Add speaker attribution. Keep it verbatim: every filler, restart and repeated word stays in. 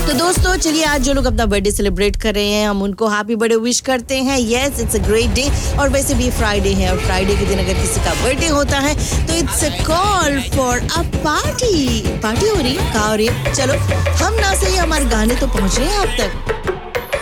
Speaker 1: तो दोस्तों चलिए आज जो लोग अपना बर्थडे सेलिब्रेट कर रहे हैं हम उनको हैप्पी बर्थडे विश करते हैं. Yes it's a great day और वैसे भी फ्राइडे है और फ्राइडे के दिन अगर किसी का बर्थडे होता है तो it's a call for a party. Party हो रही है, कहाँ हो रही है? चलो हम ना सही हमारे गाने तो पहुंच रहे हैं आप तक.